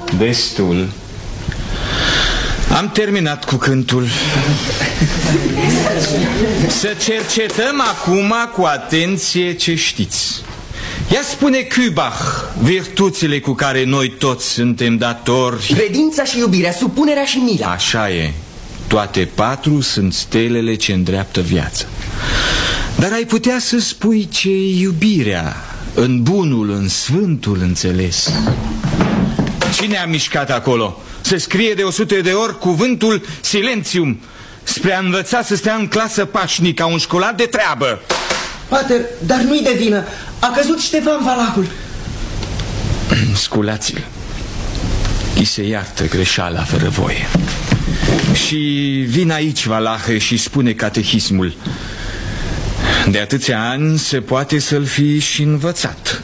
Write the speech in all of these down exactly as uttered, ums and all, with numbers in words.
Destul. Am terminat cu cântul. Să cercetăm acum cu atenție ce știți. Ia spune Kübach virtuțile cu care noi toți suntem datori. Credința și iubirea, supunerea și mila. Așa e. Toate patru sunt stelele ce îndreaptă viața. Dar ai putea să spui ce e iubirea, în bunul, în sfântul înțeles. Cine a mișcat acolo? Se scrie de o sută de ori cuvântul silențium, spre a învăța să stea în clasă pașnic ca un școlar de treabă. Pater, dar nu-i de vină. A căzut Ștefan Valahul. Sculați-l. Îi se iartă greșeala fără voie. Și vin aici, Valahe, și spune catehismul. De atâția ani se poate să-l fi și învățat.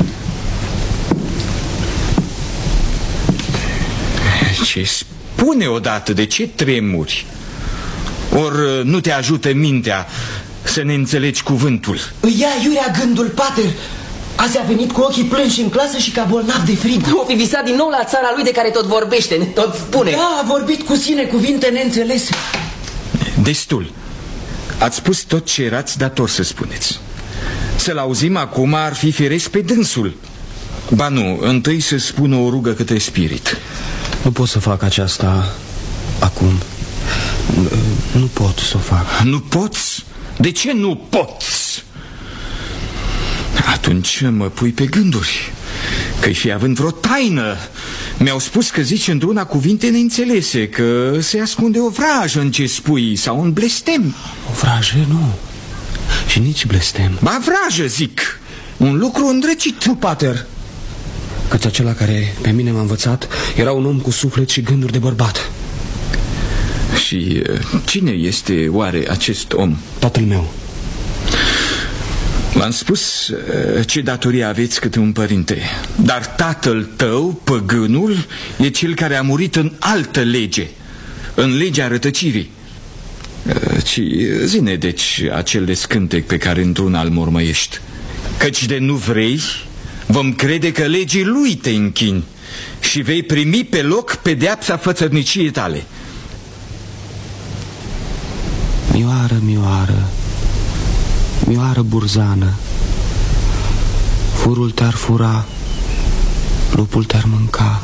Ce spune odată, de ce tremuri? Or nu te ajută mintea să ne înțelegi cuvântul? Îi ia iurea gândul, pater. Azi a venit cu ochii plânși în clasă și ca bolnav de frig. O fi visat din nou la țara lui de care tot vorbește, ne tot spune. Da, a vorbit cu sine cuvinte neînțelese. Destul. Ați spus tot ce erați dator să spuneți. Să-l auzim acum ar fi firesc pe dânsul. Ba nu, întâi să spună o rugă către spirit. Nu pot să fac aceasta acum. Nu pot să o fac. Nu poți? De ce nu poți? Atunci mă pui pe gânduri. Că-i fi având vreo taină. Mi-au spus că zici într-una cuvinte neînțelese, că se ascunde o vrajă în ce spui, sau un blestem. O vrajă, nu. Și nici blestem. Ba, vrajă, zic. Un lucru îndrăcit. Nu, pater. Căci acela care pe mine m-a învățat era un om cu suflet și gânduri de bărbat. Și cine este oare acest om? Tatăl meu. V-am spus ce datorie aveți câte un părinte. Dar tatăl tău, păgânul, e cel care a murit în altă lege, în legea rătăcirii. Ci zine deci acel descântec pe care într-una îl mormăiești. Căci de nu vrei, vom crede că legii lui te închini și vei primi pe loc pedeapsa fățărniciei tale. Mioară, mioară, mioară burzană, furul te-ar fura, lupul te-ar mânca.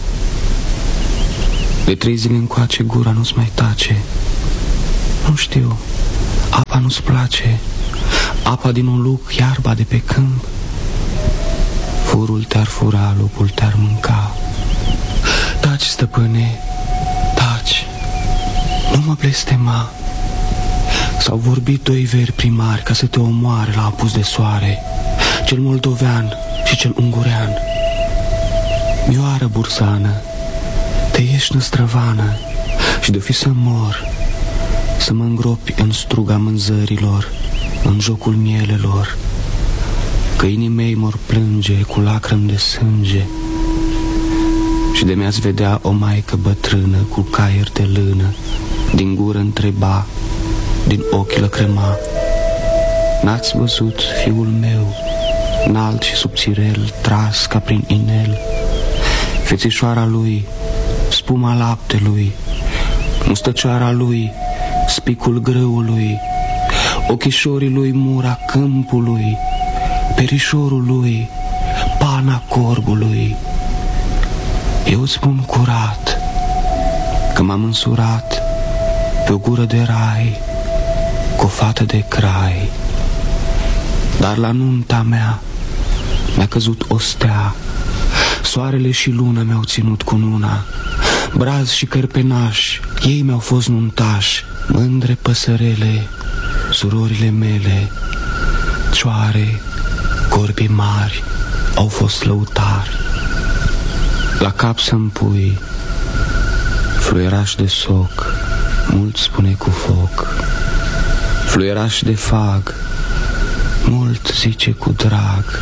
De trei zile încoace gura nu-ți mai tace. Nu știu, apa nu-ți place, apa din un luc, iarba de pe câmp. Furul te-ar fura, lupul te-ar mânca. Taci, stăpâne, taci, nu mă blestema. S-au vorbit doi veri primari ca să te omoare la apus de soare, cel moldovean și cel ungurean. Mioară burzană, te ieși năstrăvană și de-o fi să mor, să mă îngropi în struga mânzărilor, în jocul mielelor. Câinii mei mor plânge cu lacrimi de sânge și de mi-ați vedea o maică bătrână cu caier de lână, din gură întreba, din ochi lăcrăma. N-ați văzut fiul meu, înalt și subțirel, tras ca prin inel, fețișoara lui, spuma laptelui, mustăcioara lui, spicul grâului, ochișorii lui mura câmpului, perișorul lui, pana corbului. Eu îți spun curat că m-am însurat pe o gură de rai cu o fată de crai. Dar la nunta mea mi-a căzut o stea, soarele și luna mi-au ținut cununa, braz și cărpenași, ei mi-au fost nuntași. Mândre păsărele, surorile mele, cioare, corbii mari, au fost lăutari. La cap să-mi pui fluieraș de soc, mult spune cu foc, fluieraș de fag, mult zice cu drag.